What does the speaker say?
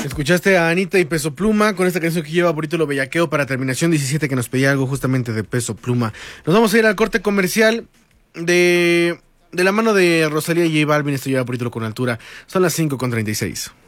Escuchaste a Anita y Peso Pluma con esta canción que lleva por título Bellaqueo para terminación 17, que nos pedía algo justamente de Peso Pluma. Nos vamos a ir al corte comercial de la mano de Rosalía y J Balvin. Esto lleva por título Con Altura. Son las 5:36.